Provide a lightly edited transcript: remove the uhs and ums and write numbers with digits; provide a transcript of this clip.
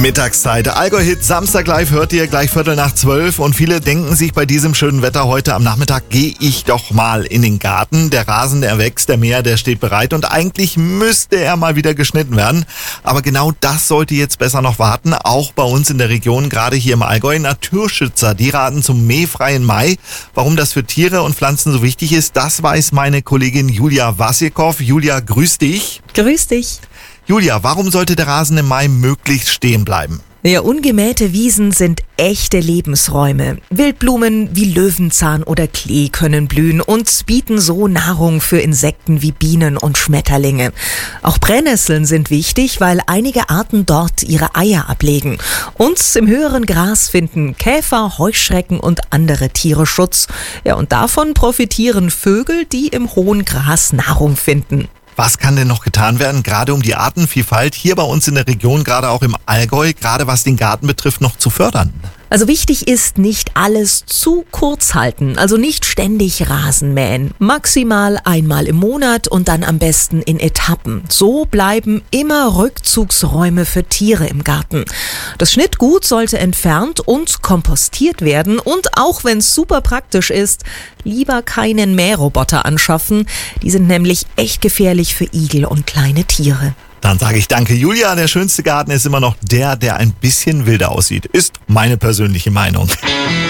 Mittagszeit. Allgäu-Hit Samstag live hört ihr gleich 11:45 und viele denken sich bei diesem schönen Wetter heute am Nachmittag, gehe ich doch mal in den Garten. Der Rasen, der wächst, der Mäher, der steht bereit und eigentlich müsste er mal wieder geschnitten werden. Aber genau das sollte jetzt besser noch warten, auch bei uns in der Region, gerade hier im Allgäu. Naturschützer, die raten zum mähfreien Mai. Warum das für Tiere und Pflanzen so wichtig ist, das weiß meine Kollegin Julia Wassilkow. Julia, grüß dich. Grüß dich. Julia, warum sollte der Rasen im Mai möglichst stehen bleiben? Ja, ungemähte Wiesen sind echte Lebensräume. Wildblumen wie Löwenzahn oder Klee können blühen und bieten so Nahrung für Insekten wie Bienen und Schmetterlinge. Auch Brennnesseln sind wichtig, weil einige Arten dort ihre Eier ablegen. Und im höheren Gras finden Käfer, Heuschrecken und andere Tiere Schutz. Ja, und davon profitieren Vögel, die im hohen Gras Nahrung finden. Was kann denn noch getan werden, gerade um die Artenvielfalt hier bei uns in der Region, gerade auch im Allgäu, gerade was den Garten betrifft, noch zu fördern? Also wichtig ist, nicht alles zu kurz halten, also nicht ständig Rasen mähen. Maximal einmal im Monat und dann am besten in Etappen. So bleiben immer Rückzugsräume für Tiere im Garten. Das Schnittgut sollte entfernt und kompostiert werden und auch wenn es super praktisch ist, lieber keinen Mähroboter anschaffen. Die sind nämlich echt gefährlich für Igel und kleine Tiere. Dann sage ich danke, Julia. Der schönste Garten ist immer noch der ein bisschen wilder aussieht. Ist meine persönliche Meinung.